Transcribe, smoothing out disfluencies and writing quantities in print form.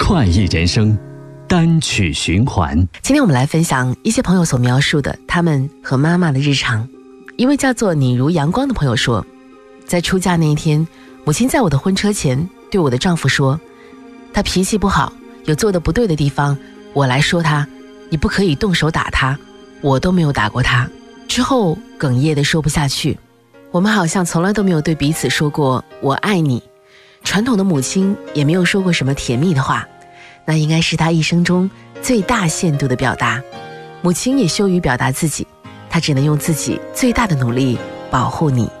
快意人生单曲循环。 今天我们来分享一些朋友所描述的他们和妈妈的日常。一位叫做你如阳光的朋友说，在出嫁那一天，母亲在我的婚车前对我的丈夫说，他脾气不好，有做的不对的地方，我来说他，你不可以动手打他，我都没有打过他。之后哽咽地说不下去，我们好像从来都没有对彼此说过我爱你，传统的母亲也没有说过什么甜蜜的话，那应该是她一生中最大限度的表达。母亲也羞于表达自己，她只能用自己最大的努力保护你。